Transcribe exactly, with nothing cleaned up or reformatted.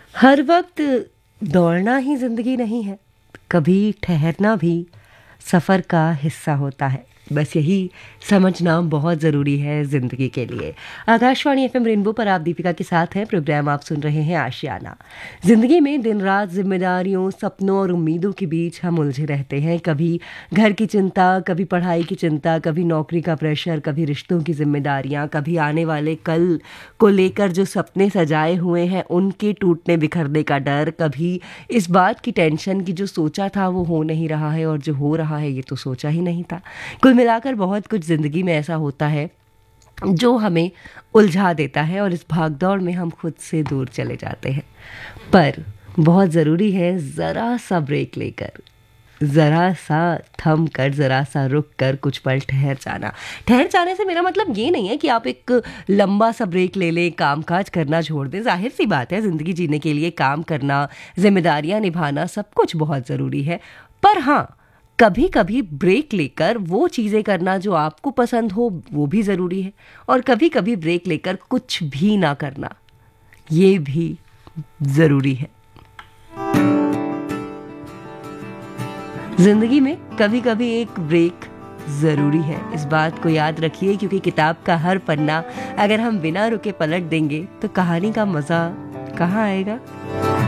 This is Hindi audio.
हर वक्त दौड़ना ही जिंदगी नहीं है, कभी ठहरना भी सफ़र का हिस्सा होता है। बस यही समझना बहुत ज़रूरी है ज़िंदगी के लिए। आकाशवाणी एफएम रेनबो पर आप दीपिका के साथ हैं। प्रोग्राम आप सुन रहे हैं आशियाना। ज़िंदगी में दिन रात जिम्मेदारियों, सपनों और उम्मीदों के बीच हम उलझे रहते हैं। कभी घर की चिंता, कभी पढ़ाई की चिंता, कभी नौकरी का प्रेशर, कभी रिश्तों की जिम्मेदारियां, कभी आने वाले कल को लेकर जो सपने सजाए हुए हैं उनके टूटने बिखरने का डर, कभी इस बात की टेंशन कि जो सोचा था वो हो नहीं रहा है और जो हो रहा है ये तो सोचा ही नहीं था। कुल मिलाकर बहुत कुछ ज़िंदगी में ऐसा होता है जो हमें उलझा देता है और इस भागदौड़ में हम खुद से दूर चले जाते हैं। पर बहुत ज़रूरी है ज़रा सा ब्रेक लेकर, ज़रा सा थम कर, ज़रा सा रुक कर कुछ पल ठहर जाना। ठहर जाने से मेरा मतलब ये नहीं है कि आप एक लंबा सा ब्रेक ले लें, काम काज करना छोड़ दें। जाहिर सी बात है, ज़िंदगी जीने के लिए काम करना, जिम्मेदारियां निभाना सब कुछ बहुत ज़रूरी है। पर हाँ, कभी कभी ब्रेक लेकर वो चीज़ें करना जो आपको पसंद हो वो भी ज़रूरी है। और कभी कभी ब्रेक लेकर कुछ भी ना करना, ये भी ज़रूरी है। जिंदगी में कभी कभी एक ब्रेक जरूरी है, इस बात को याद रखिए, क्योंकि किताब का हर पन्ना अगर हम बिना रुके पलट देंगे तो कहानी का मजा कहाँ आएगा।